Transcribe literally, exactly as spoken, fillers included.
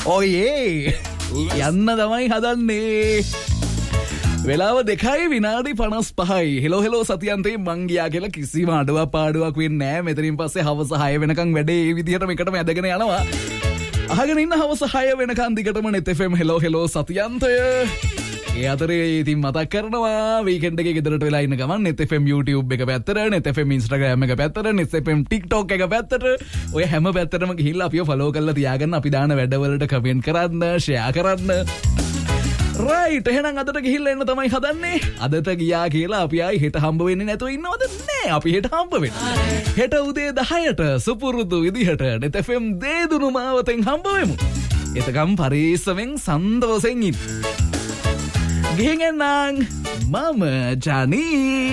ඔයේ යන්න තමයි හදන්නේ. වෙලාව දෙකයි විනාඩි පනස් පහයි. හෙලෝ හෙලෝ සතියන්තේ මං ගියා කියලා කිසිම අඩුවක් පාඩුවක් වෙන්නේ නැහැ. මෙතනින් පස්සේ හවස හය වෙනකන් වැඩේ මේ විදිහටම එකටම ඇදගෙන යනවා. අහගෙන ඉන්න හවස හය වෙනකන් දිගටම net f m hello hello සතියන්තය. ඒ අතරේ ඉතින් මතක් කරනවා වීකෙන්ඩ් එකේ ගෙදරට වෙලා ඉන්න ගමන් net f m YouTube එක පැත්තට, net f m Instagram එක පැත්තට, net f m TikTok එක පැත්තට, ඔය හැම පැත්තටම ගිහිල්ලා අපිව ෆලෝ කරලා තියාගන්න. අපි දාන වැඩවලට කමෙන්ට් කරන්න, ෂෙයා කරන්න. රයිට්, එහෙනම් අදට ගිහිල්ලා එන්න තමයි හදන්නේ. අදට ගියා කියලා අපි ආයි හෙට හම්බ වෙන්නේ නැතුව ඉන්නවද? නෑ, අපි හෙට හම්බ වෙනවා. හෙට උදේ දහයට සුපුරුදු විදිහට net f m දේදුණු මාවතෙන් හම්බ වෙමු. එතකම් පරිස්සමෙන් සන්තෝෂෙන් ඉන්න. ගිහින් එන්නම් මම ජනී.